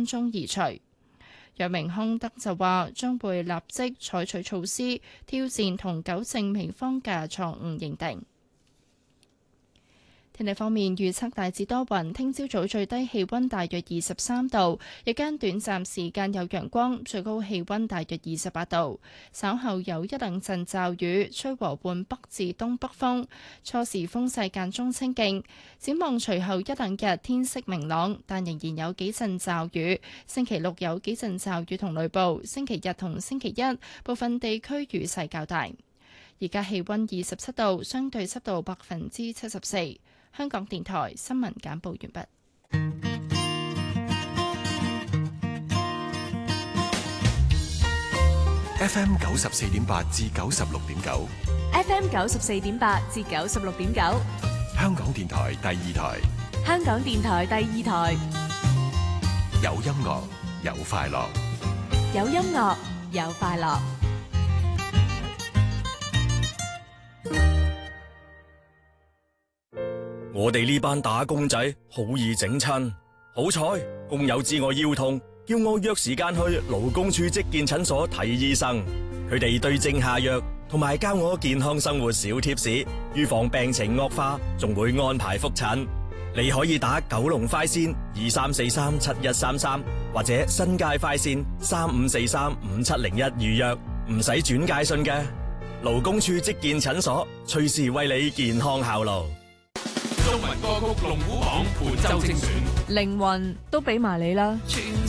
分鐘移除。楊明康德就話將會立即採取措施，挑戰同糾正美方嘅錯誤認定。天氣方面預測大致多雲，聽朝早最低氣溫大約23度，日間短暫時間有陽光，最高氣溫大約28度。稍後有一兩陣驟雨，吹和緩北至東北風，初時風勢間中清勁。展望隨後一兩日天色明朗，但仍然有幾陣驟雨。星期六有幾陣驟雨同雷暴，星期日同星期一部分地區雨勢較大。而家氣溫27度，相對濕度74%。香港電台新聞簡報完畢。 FM 94.8至96.9 ，FM 94.8至96.9， 香港電台第二台， 香港電台第二台， 有音樂有快樂， 有音樂有快樂。 我哋呢班打工仔好易整親，好彩工友知我腰痛，叫我約時間去勞工處職健診所睇醫生。佢哋對症下藥，同埋教我健康生活小貼士，預防病情惡化，仲會安排覆診。你可以打九龍快線23437133，或者新界快線35435701預約，唔使轉介信嘅。勞工處職健診所隨時為你健康效勞。 中文歌曲龍虎榜本周精選， 靈魂都俾埋你啦。